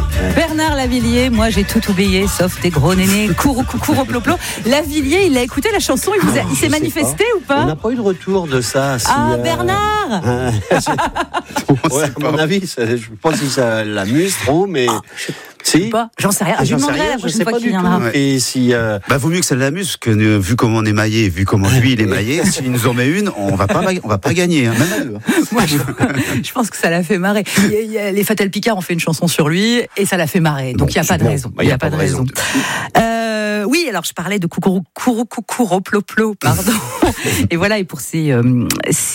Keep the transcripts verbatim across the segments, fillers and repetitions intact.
Bernard Lavilliers, moi j'ai tout oublié, sauf tes gros nénés, courou coucou ploplo. Lavilliers, il a écouté la chanson, il, vous a, il s'est manifesté pas. ou pas? On n'a pas eu de retour de ça. Si, ah, euh... Bernard euh, ouais, À mon avis, ça, je ne sais pas si ça l'amuse trop, mais... Ah, Si. Pas. J'en sais rien. Ah, je lui demanderai la prochaine fois qu'il viendra. Ouais. Et si, euh... bah, vaut mieux que ça l'amuse, que euh, vu comment on est maillé, vu comment lui il est maillé, s'il nous en met une, on va pas, on va pas gagner, hein, même à deux. Moi, je, je pense que ça l'a fait marrer. Il y a, il y a, les Fatal Picard ont fait une chanson sur lui et ça l'a fait marrer. Donc il bon, n'y a pas de bon. raison. Il n'y a, a pas de raison. raison. Euh, oui, alors je parlais de coucou coucou coucou ploplo, pardon. Et voilà, et pour ces, euh,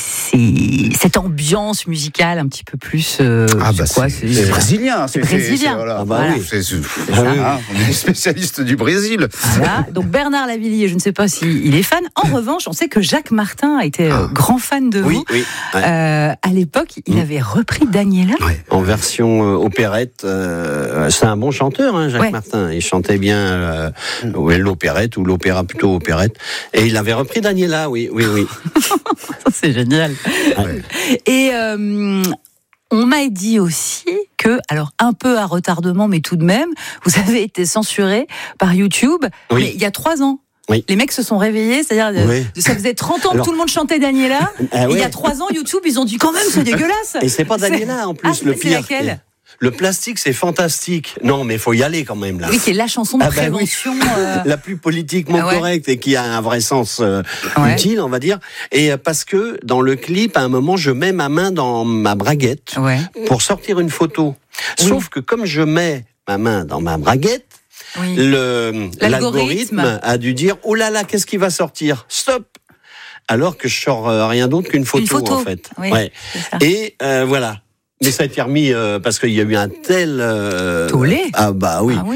ces, cette ambiance musicale un petit peu plus. Euh, ah bah c'est, quoi, c'est, c'est brésilien. C'est, c'est brésilien. C'est, voilà. Ah bah voilà. Oui. C'est, c'est, c'est ça. Ah, on est spécialiste du Brésil. Voilà. Donc Bernard Lavilliers, je ne sais pas s'il est fan. En revanche, on sait que Jacques Martin a été ah. grand fan de oui, vous. Oui, ouais. euh, à l'époque, il mmh. avait repris Daniela. Ouais. En version euh, opérette. Euh, c'est un bon chanteur, hein, Jacques ouais. Martin. Il chantait bien euh, mmh. l'opérette ou l'opéra plutôt opérette. Et il avait repris Daniela, oui, oui, oui. C'est génial. Ouais. Et euh, on m'a dit aussi que, alors un peu à retardement, mais tout de même, vous avez été censuré par YouTube, oui. mais il y a trois ans. Oui. Les mecs se sont réveillés, c'est-à-dire oui. ça faisait trente ans alors, que tout le monde chantait Daniela, euh, et ouais. il y a trois ans, YouTube, ils ont dit quand même, c'est dégueulasse. Et c'est pas Daniela en plus, ah, le c'est pire. C'est laquelle? Le plastique, c'est fantastique. Non, mais il faut y aller quand même, là. Oui, qui est la chanson de ah bah prévention. Oui. Euh... La plus politiquement ah ouais. correcte et qui a un vrai sens euh, ouais. utile, on va dire. Et euh, parce que dans le clip, à un moment, je mets ma main dans ma braguette ouais. pour sortir une photo. Oui. Sauf que comme je mets ma main dans ma braguette, oui. le, l'algorithme. l'algorithme a dû dire « Oh là là, qu'est-ce qui va sortir ? Stop !» Alors que je sors euh, rien d'autre qu'une photo, photo. en fait. Oui, ouais. Et euh, voilà. Mais ça a été remis euh, parce qu'il y a eu un tel... Euh... Tollé. Ah bah oui. Ah, oui.